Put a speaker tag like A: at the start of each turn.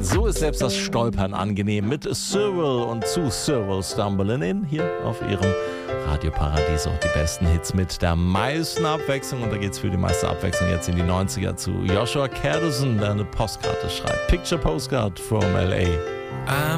A: So ist selbst das Stolpern angenehm mit Cyril und zu Cyril Stumbling In hier auf ihrem Radioparadies. Auch die besten Hits mit der meisten Abwechslung. Und da geht's für die meiste Abwechslung jetzt in die 90er zu Joshua Kerdusen, der eine Postkarte schreibt. Picture Postcard from L.A.